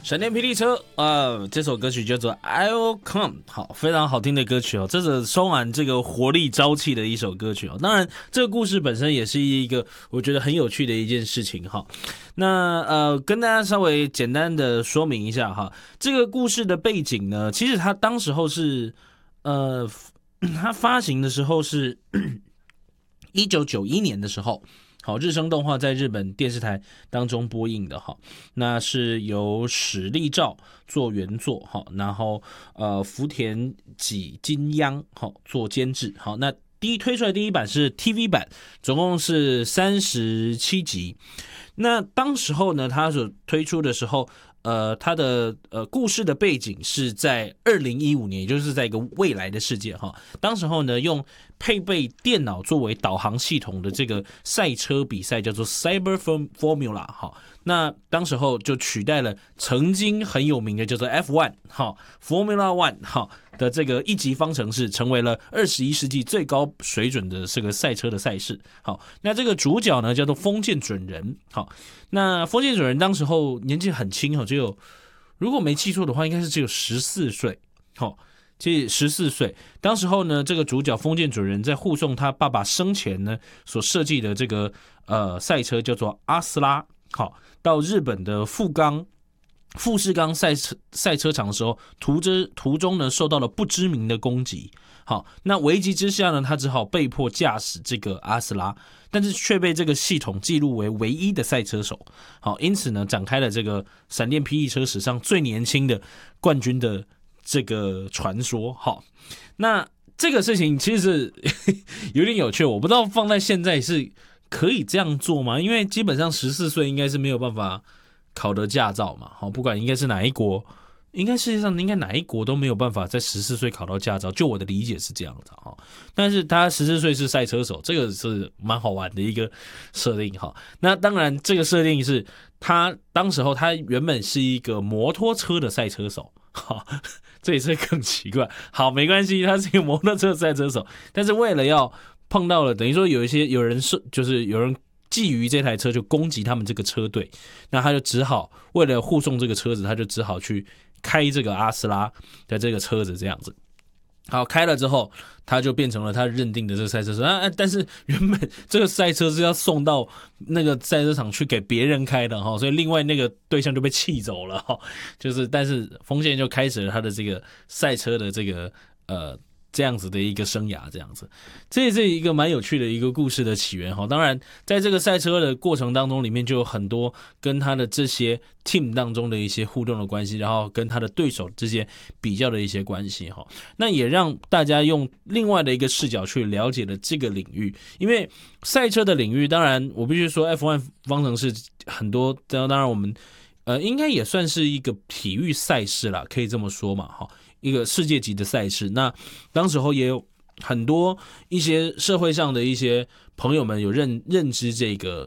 闪电霹雳车这首歌曲叫做 I'll Come， 好，非常好听的歌曲哦，这是充满这个活力朝气的一首歌曲哦。当然，这个故事本身也是一个我觉得很有趣的一件事情哈。那跟大家稍微简单的说明一下哈，这个故事的背景呢，其实它当时候是它发行的时候是1991年的时候。好，日升动画在日本电视台当中播映的哈，那是由史立照做原作哈，然后福田己金央好做监制好，那推出来第一版是 TV 版，总共是37集。那当时候呢，它所推出的时候，它的故事的背景是在2015年，也就是在一个未来的世界哈。当时候呢，用配备电脑作为导航系统的这个赛车比赛叫做 Cyber Formula 哈。那当时候就取代了曾经很有名的叫做 F1 哈 Formula One 哈的这个一级方程式，成为了21世纪最高水准的这个赛车的赛事。好，那这个主角呢叫做丰建准人。好，那丰建准人当时候年纪很轻哈，只有如果没记错的话，应该是只有14岁。好，其实14岁，当时候呢，这个主角丰建准人在护送他爸爸生前呢所设计的这个赛车叫做阿斯拉。好，到日本的富士冈赛车场的时候，途中呢受到了不知名的攻击。好，那危急之下呢，他只好被迫驾驶这个阿斯拉，但是却被这个系统记录为唯一的赛车手。好，因此呢，展开了这个闪电霹雳车史上最年轻的冠军的这个传说。好，那这个事情其实是有点有趣，我不知道放在现在是可以这样做吗？因为基本上14岁应该是没有办法考得驾照嘛。好，不管应该是哪一国，应该世界上应该哪一国都没有办法在14岁考到驾照，就我的理解是这样的哈。但是他14岁是赛车手，这个是蛮好玩的一个设定哈。那当然，这个设定是他当时候他原本是一个摩托车的赛车手，哈，这也是更奇怪。好，没关系，他是一个摩托车的赛车手，但是为了要碰到了，等于说有人就是有人觊觎这台车，就攻击他们这个车队，那他就只好为了护送这个车子，他就只好去开这个阿斯拉的这个车子这样子。好，开了之后，他就变成了他认定的这个赛车手但是原本这个赛车是要送到那个赛车场去给别人开的哈，所以另外那个对象就被气走了哈。但是丰建就开始了他的这个赛车的这个这样子的一个生涯，这样子，这也是一个蛮有趣的一个故事的起源哈。当然，在这个赛车的过程当中，里面就有很多跟他的这些 team 当中的一些互动的关系，然后跟他的对手之间比较的一些关系哈。那也让大家用另外的一个视角去了解了这个领域，因为赛车的领域，当然我必须说 F1 方程式很多，当然我们应该也算是一个体育赛事啦，可以这么说嘛哈。一个世界级的赛事，那当时候也有很多一些社会上的一些朋友们有认知这个